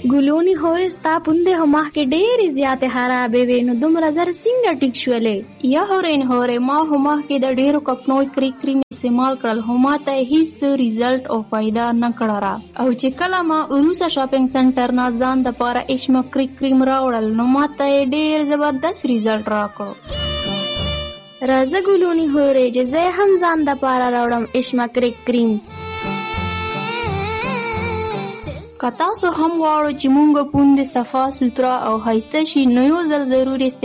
ګلونی هورې ستا پوندې خو مخکې ډېرې زیاتې خرابې وې، نو دومره زر څنګه ټیک شولې؟ یا هورې ما خو مخکې د ډېرو کمپنیو کریم استعمال کړل، خو ما ته هیڅ ریزلټ او فایده نه کړه را. او چې کله ما وروسته شاپینګ سنټر نه ځان دپاره اشما کریم راوړل، نو ما ته یې ډېر زبردست ریزلټ راکړو. راځه ګلونی هورې چې زه هم ځان دپاره راوړم اشما کریم. که تاسو هم غواړو چې مونږ پوندې صفا سوتره او ښایسته شي، نو یو ځل ضرور